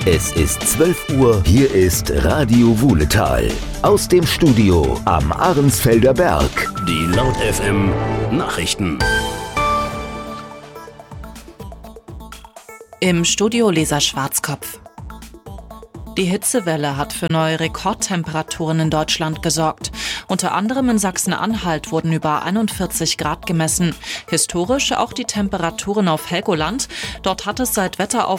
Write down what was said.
Es ist 12 Uhr, hier ist Radio Wuhletal. Aus dem Studio am Ahrensfelder Berg. Die Laut FM Nachrichten. Im Studio Lisa Schwarzkopf. Die Hitzewelle hat für neue Rekordtemperaturen in Deutschland gesorgt. Unter anderem in Sachsen-Anhalt wurden über 41 Grad gemessen. Historisch auch die Temperaturen auf Helgoland. Dort hat es seit Wetteraufnahme